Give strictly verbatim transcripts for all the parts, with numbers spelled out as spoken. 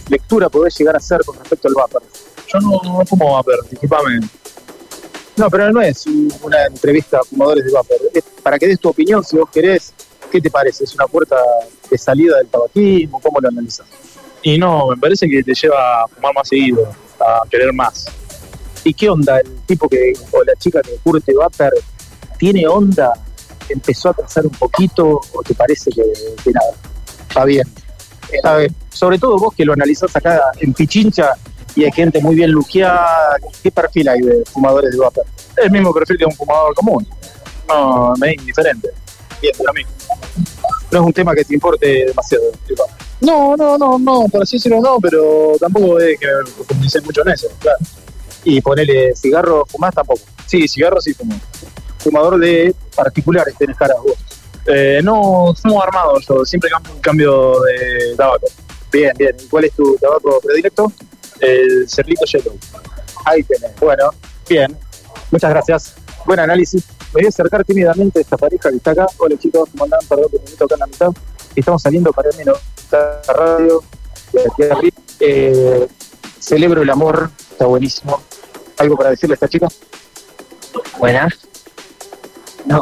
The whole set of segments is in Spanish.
lectura podés llegar a hacer con respecto al vapor? Yo no, no fumo vapor, disculpame. No, pero no es una entrevista a fumadores de vapor. Es para que des tu opinión, si vos querés, ¿qué te parece? ¿Es una puerta de salida del tabaquismo? ¿Cómo lo analizás? Y no, me parece que te lleva a fumar más seguido, a querer más. ¿Y qué onda? ¿El tipo que, o la chica que curte vapor, tiene onda? ¿Empezó a pensar un poquito o te parece que, que nada? Está bien. Está bien. Sobre todo vos que lo analizás acá en Pichincha y hay gente muy bien luqueada. ¿Qué perfil hay de fumadores de vapor? Es el mismo perfil que un fumador común. No, me es indiferente. Bien, para mí. No es un tema que te importe demasiado. No, no, no, no, por así decirlo no, pero tampoco es que profundicé mucho en eso, claro. Y ponele cigarro, ¿fumás tampoco? Sí, cigarro sí fumo. Fumador de particulares tenés cara vos. Eh, no, fumo armado yo, siempre cambio de tabaco. Bien, bien. ¿Y cuál es tu tabaco predilecto? El Cerlito Yellow. Ahí tenés. Bueno, bien. Muchas gracias. Buen análisis. Me voy a acercar tímidamente a esta pareja que está acá. Hola chicos, ¿cómo andan? Perdón que me meto acá en la mitad. Estamos saliendo para el la radio. Eh, celebro el amor, está buenísimo. ¿Algo para decirle a esta chica? Buenas. No.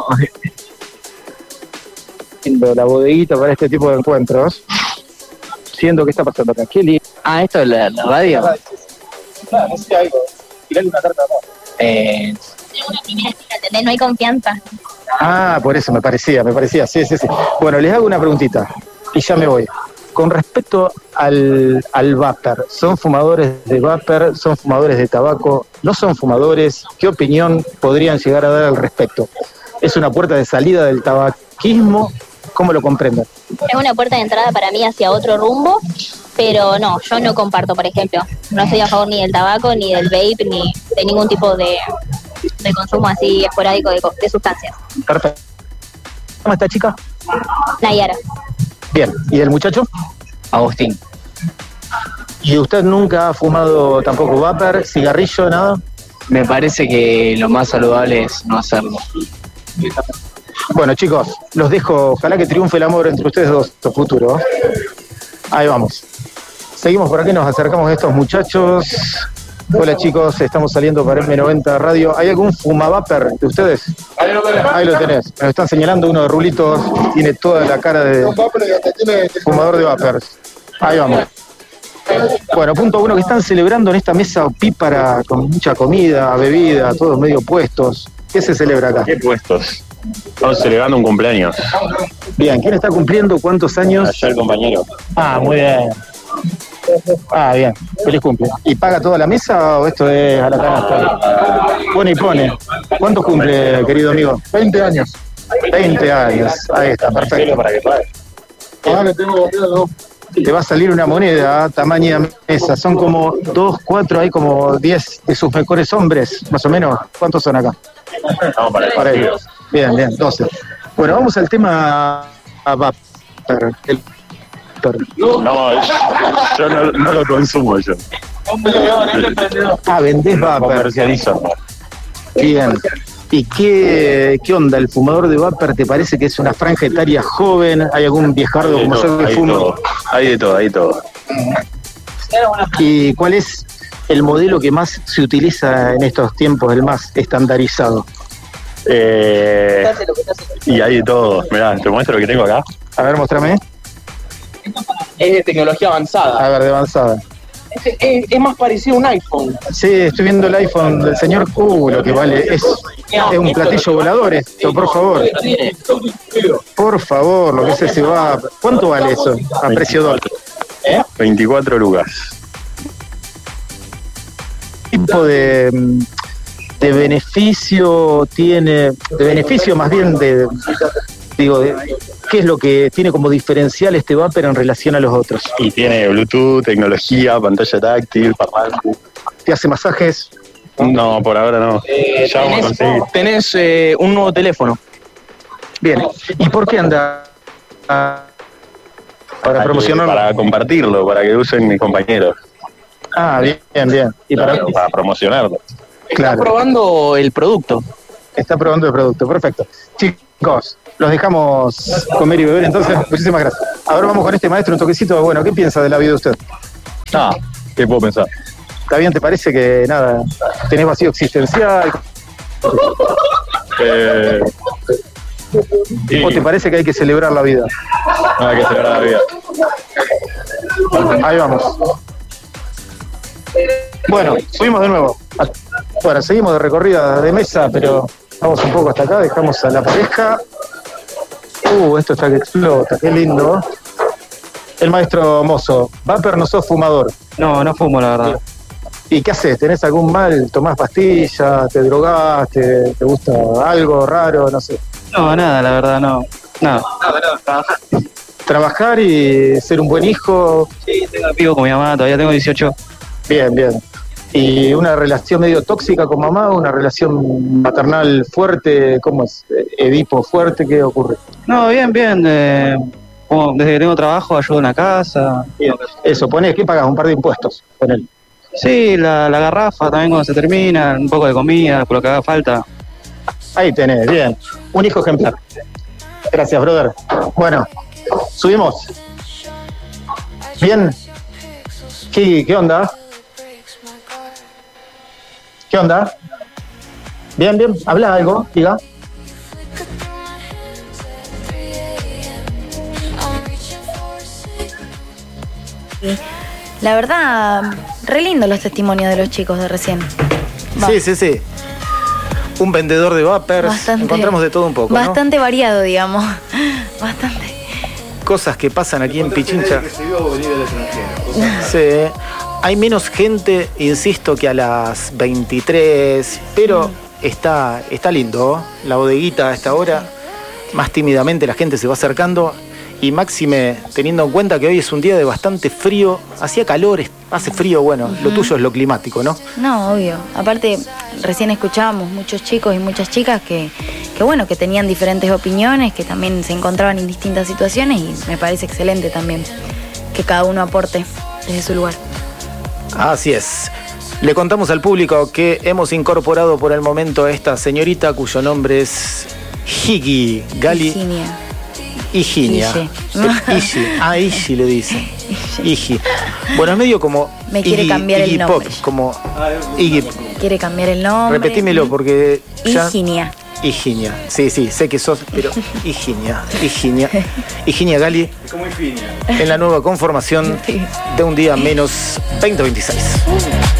La bodeguita para este tipo de encuentros. Siendo que está pasando acá. ¿Qué li- Ah, esto es la, la radio. Claro, no sé algo. Tirale una carta de amor. Eh, Una primera cita, ¿entendés? No hay confianza. Ah, por eso me parecía, me parecía. Sí, sí, sí. Bueno, les hago una preguntita y ya me voy. Con respecto al, al vapor, ¿son fumadores de vapor? ¿Son fumadores de tabaco? ¿No son fumadores? ¿Qué opinión podrían llegar a dar al respecto? ¿Es una puerta de salida del tabaquismo? ¿Cómo lo comprenden? Es una puerta de entrada para mí hacia otro rumbo, pero no, yo no comparto, por ejemplo. No estoy a favor ni del tabaco, ni del vape, ni de ningún tipo de, de consumo así esporádico de, de sustancias. Perfecto. ¿Cómo está, chica? Nayara. Bien. ¿Y el muchacho? Agustín. ¿Y usted nunca ha fumado tampoco vapor, cigarrillo, nada? Me parece que lo más saludable es no hacerlo. Bueno, chicos, los dejo. Ojalá que triunfe el amor entre ustedes dos, tu futuro. Ahí vamos. Seguimos por aquí, nos acercamos a estos muchachos. Hola, chicos, estamos saliendo para M noventa Radio. ¿Hay algún fumavapor de ustedes? Ahí lo tenés. Ahí lo tenés. Me lo están señalando uno de rulitos. Tiene toda la cara de fumador de vapor. Ahí vamos. Bueno, punto uno, que están celebrando en esta mesa opípara con mucha comida, bebida, todos medio puestos. ¿Qué se celebra acá? ¿Qué puestos? Estamos celebrando un cumpleaños. Bien, ¿quién está cumpliendo cuántos años? Ayer, compañero. Ah, muy bien. Ah, bien. Feliz cumple. ¿Y paga toda la mesa o esto es a la canasta? Pone y pone. ¿Cuántos cumple, querido amigo? veinte años. veinte años. Ahí está, perfecto. Para que pague. Ahora le tengo miedo. Te va a salir una moneda, tamaña mesa. Son como dos, cuatro, hay como diez de sus mejores hombres, más o menos. ¿Cuántos son acá? Vamos para Para ellos. Bien, bien, doce. Bueno, vamos al tema a vapor. El vapor. No, yo no, no lo consumo yo. Ah, vendés vapor. Comercializo. Bien. ¿Y qué, qué onda? ¿El fumador de vapor te parece que es una franja etaria joven? ¿Hay algún viejardo como yo que Hay fuma? todo, hay de todo, hay de todo. ¿Y cuál es el modelo que más se utiliza en estos tiempos, el más estandarizado? Eh, y hay de todo. Mirá, te muestro lo que tengo acá. A ver, muéstrame. Es de tecnología avanzada. A ver, de avanzada. Es, es, es más parecido a un iPhone. Sí, estoy viendo el iPhone del señor. Uh, lo que vale. Es, es un platillo volador esto, por favor. Por favor, lo que es ese va. ¿Cuánto vale eso? A precio dólar. ¿Eh? veinticuatro lucas. ¿Qué tipo de, de beneficio tiene? De beneficio más bien de. Digo, de, ¿qué es lo que tiene como diferencial este vapor en relación a los otros? Y tiene Bluetooth, tecnología, pantalla táctil, parlante. ¿Te hace masajes? No, por ahora no. Eh, Ya vamos a tenés conseguir. tenés eh, un nuevo teléfono. Bien. ¿Y por qué anda a- para que- promocionarlo? Para compartirlo, para que usen mis compañeros. Ah, bien, bien, bien. Y para, Para, para promocionarlo. Está claro, probando el producto. está probando el producto, perfecto. Chicos, los dejamos comer y beber, entonces, muchísimas gracias. Ahora vamos con este maestro, un toquecito. Bueno, ¿qué piensa de la vida de usted? No, ¿qué puedo pensar? ¿Está bien? ¿Te parece que, nada, tenés vacío existencial? Eh, y ¿O te parece que hay que celebrar la vida? no hay que celebrar la vida. Ahí vamos. Bueno, subimos de nuevo. Bueno, seguimos de recorrida de mesa, pero vamos un poco hasta acá, dejamos a la pareja. Uh, esto está que explota, qué lindo. El maestro Mozo, Vapor, no sos fumador. No, no fumo, la verdad. ¿Y qué haces? ¿Tenés algún mal? ¿Tomás pastillas? ¿Te drogás? ¿Te, te gusta algo raro? No sé. No, nada, la verdad, no. Nada. Nada, nada, trabajar. Trabajar y ser un buen hijo. Sí, tengo vivo con mi mamá, todavía tengo dieciocho. Bien, bien. ¿Y una relación medio tóxica con mamá? ¿Una relación maternal fuerte? ¿Cómo es? ¿Edipo fuerte? ¿Qué ocurre? No, bien, bien. Eh, como desde que tengo trabajo ayudo en la casa. Bien. Eso, ponés, ¿qué pagas? Un par de impuestos con él. Sí, la, la garrafa también cuando se termina, un poco de comida, por lo que haga falta. Ahí tenés, bien. Un hijo ejemplar. Gracias, brother. Bueno, subimos. Bien. ¿Qué, qué onda? ¿Qué onda? Bien, bien. Habla algo, diga. La verdad, re lindo los testimonios de los chicos de recién. Va. Sí, sí, sí. Un vendedor de vapers. Bastante, encontramos de todo un poco, Bastante ¿no? variado, digamos. Bastante. Cosas que pasan aquí en Pichincha. Sí. Hay menos gente, insisto, que a las veintitrés, pero mm. está, está lindo. La bodeguita a esta hora, más tímidamente la gente se va acercando. Y máxime, teniendo en cuenta que hoy es un día de bastante frío, hacía calor, hace frío, bueno, uh-huh. Lo tuyo es lo climático, ¿no? No, obvio. Aparte, recién escuchábamos muchos chicos y muchas chicas que, que, bueno, que tenían diferentes opiniones, que también se encontraban en distintas situaciones y me parece excelente también que cada uno aporte desde su lugar. Así es. Le contamos al público que hemos incorporado por el momento a esta señorita cuyo nombre es Higi Gali. Higinia. Higinia. Igi. Ah, Igi le dice. Igi. Bueno, es medio como. Me quiere Iggy, cambiar Iggy el nombre. Pop, como Iggy. Quiere cambiar el nombre. Repetímelo porque. Ya... Higinia. Higinia. Sí, sí, sé que sos, pero Higinia. Higinia. Higinia Gali. Como Higinia. En la nueva conformación de un día menos veinte veintiséis.